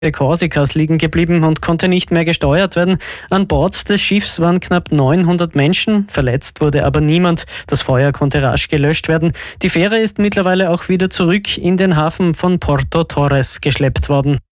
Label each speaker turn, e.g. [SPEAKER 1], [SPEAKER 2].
[SPEAKER 1] Korsikas liegen geblieben und konnte nicht mehr gesteuert werden. An Bord des Schiffs waren knapp 900 Menschen, verletzt wurde aber niemand. Das Feuer konnte rasch gelöscht werden. Die Fähre ist mittlerweile auch wieder zurück in den Hafen von Porto Torres geschleppt worden.